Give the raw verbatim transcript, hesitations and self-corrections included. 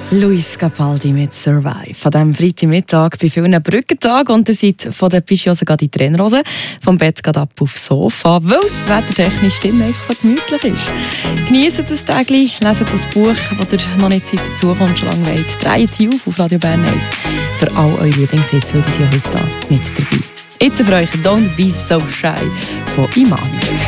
Luis Capaldi mit «Survive». An diesem Freitagmittag bei vielen Brückentag und ihr seid von der Pischjose gerade in die Trainerhose, vom Bett gerade ab aufs Sofa, weil es wettertechnisch stimmt einfach so gemütlich ist. Genießt das Tägli, leset das Buch, das ihr noch nicht Zeit dazu kommt, schon lange wollt. Dreht sie auf auf Radio Bern eins. Für all eure Lieblingshits, weil sie heute da mit dabei. Jetzt für euch «Don't Be So Shy» von Imani.